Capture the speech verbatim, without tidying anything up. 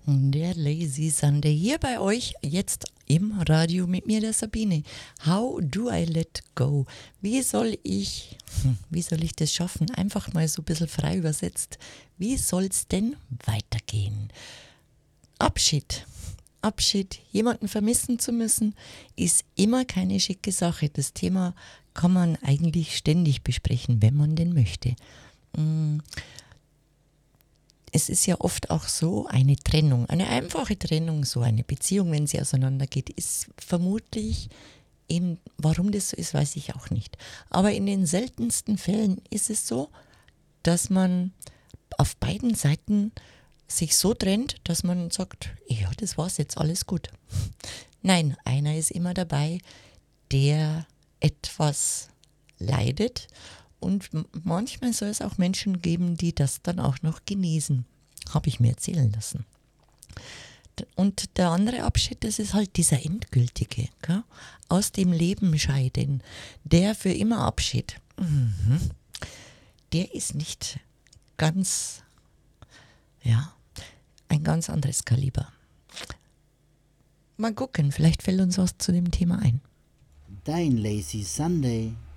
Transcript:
Der Lazy Sunday hier bei euch jetzt im Radio mit mir, der Sabine. How do I let go? Wie soll ich, hm, wie soll ich das schaffen? Einfach mal so ein bisschen frei übersetzt. Wie soll es denn weitergehen? Abschied. Abschied, jemanden vermissen zu müssen, ist immer keine schicke Sache. Das Thema kann man eigentlich ständig besprechen, wenn man denn möchte. Es ist ja oft auch so, eine Trennung, eine einfache Trennung, so eine Beziehung, wenn sie auseinandergeht, ist vermutlich, in, warum das so ist, weiß ich auch nicht. Aber in den seltensten Fällen ist es so, dass man auf beiden Seiten sich so trennt, dass man sagt, ja, das war's jetzt, alles gut. Nein, einer ist immer dabei, der etwas leidet. Und manchmal soll es auch Menschen geben, die das dann auch noch genießen. Habe ich mir erzählen lassen. Und der andere Abschied, das ist halt dieser endgültige. Gell? Aus dem Leben scheiden. Der für immer Abschied. Mhm. Der ist nicht ganz, ja, ein ganz anderes Kaliber. Mal gucken, vielleicht fällt uns was zu dem Thema ein. Dein Lazy Sunday.